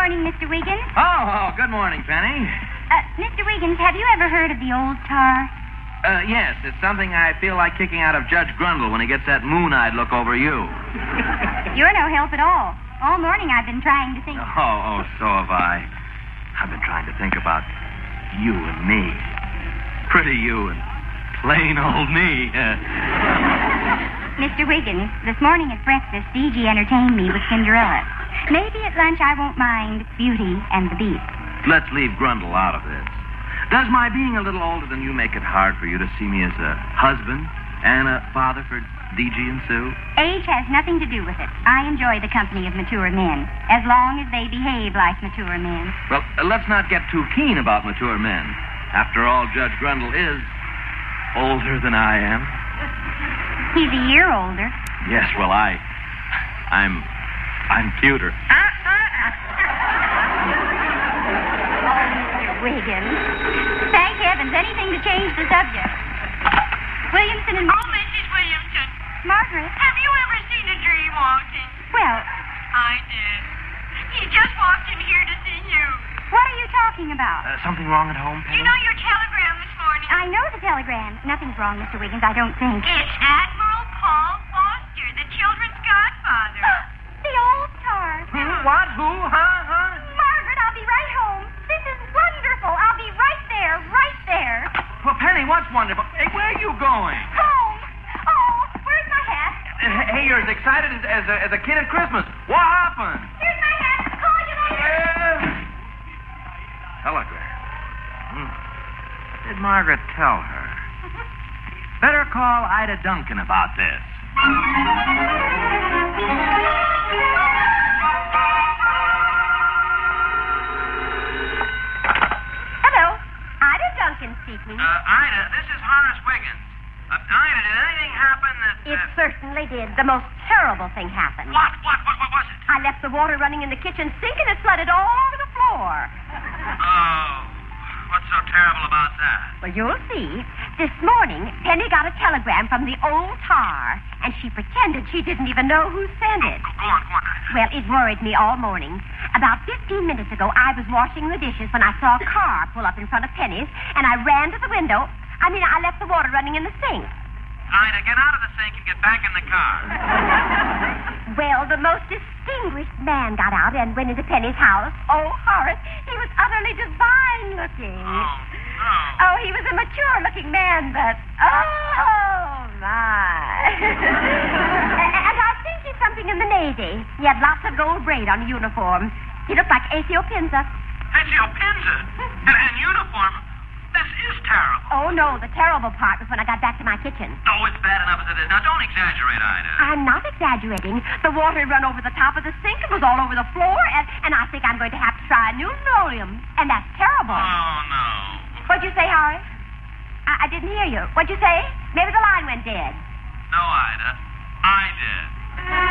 morning, Mr. Wiggins. Oh, good morning, Penny. Mr. Wiggins, have you ever heard of the old tar? Yes, it's something I feel like kicking out of Judge Grundle when he gets that moon-eyed look over you. You're no help at all. All morning I've been trying to think... Oh, so have I. I've been trying to think about you and me. Pretty you and plain old me. Mr. Wiggins, this morning at breakfast, D.G. entertained me with Cinderella. Maybe at lunch I won't mind Beauty and the Beast. Let's leave Grundle out of this. Does my being a little older than you make it hard for you to see me as a husband and a father for D.G. and Sue? Age has nothing to do with it. I enjoy the company of mature men, as long as they behave like mature men. Well, let's not get too keen about mature men. After all, Judge Grundle is older than I am. He's a year older. Yes, well, I'm cuter. Wiggins. Thank heavens, anything to change the subject. Williamson and... Oh, Mrs. Williamson. Margaret. Have you ever seen a dream walking? Well, I did. He just walked in here to see you. what are you talking about? Something wrong at home, Penny? You know your telegram this morning? I know the telegram. Nothing's wrong, Mr. Wiggins, I don't think. It's Admiral Paul Foster, the children's godfather. The old tar. What? Who? Huh? Margaret, I'll be right home. This is wonderful. I'll be right there, right there. Well, Penny, what's wonderful? Hey, where are you going? Home. Oh, where's my hat? Hey, you're as excited as a kid at Christmas. What happened? Here's my hat. Call you later. Telegram. Did Margaret tell her? Better call Ida Duncan about this. Hello. Ida Duncan speaking. Ida, this is Horace Wiggins. Ida, did anything happen that... It certainly did. The most terrible thing happened. What was it? I left the water running in the kitchen sink and it flooded all over the floor. Oh, what's so terrible about that? Well, you'll see. This morning, Penny got a telegram from the old tar, and she pretended she didn't even know who sent it. Go on, Ida. Well, it worried me all morning. About 15 minutes ago, I was washing the dishes when I saw a car pull up in front of Penny's, and I ran to the window. I left the water running in the sink. Ida, get out of the sink and get back in the car. Well, the most distinguished man got out and went into Penny's house. Oh, Horace, he was utterly divine looking. Oh, no. Oh, he was a mature-looking man, but... Oh, my. And I think he's something in the Navy. He had lots of gold braid on the uniform. He looked like Acio Pinza. Ezio Pinza? In uniform? This is terrible. Oh, no, the terrible part was when I got back to my kitchen. Oh, it's bad enough as it is. Now, don't exaggerate, Ida. I'm not exaggerating. The water had run over the top of the sink. It was all over the floor, and I think I'm going to have to try a new linoleum. And that's terrible. Oh, no. What'd you say, Harry? I didn't hear you. What'd you say? Maybe the line went dead. No, Ida. I did.